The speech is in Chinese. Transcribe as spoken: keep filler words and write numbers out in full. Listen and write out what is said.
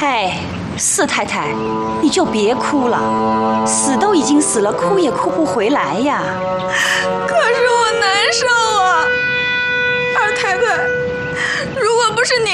嗨，四太太，你就别哭了，死都已经死了，哭也哭不回来呀。 可是我难受啊，二太太，如果不是您